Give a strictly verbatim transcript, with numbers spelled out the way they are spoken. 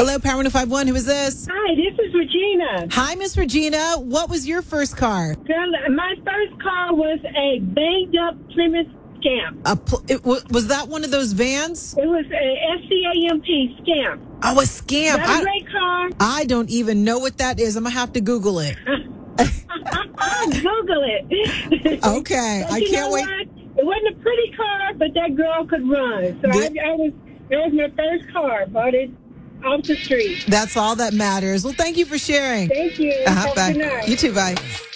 Hello, Power one oh five one. Who is this? Hi, this is Regina. Hi, Miss Regina. What was your first car? Girl, my first car was a banged up Plymouth Scamp. A pl- it, w- was that one of those vans? It was a S C A M P Scamp. Oh, a Scamp. Not a I, great car. I don't even know what that is. I'm going to have to Google it. Google it. Okay. But I you can't know wait. what? It wasn't a pretty car, but that girl could run. So I, Good. I was, that was my first car. Bought it off the street. That's all that matters. Well, thank you for sharing. Thank you. Uh-huh, Have a bye. good night. You too. Bye.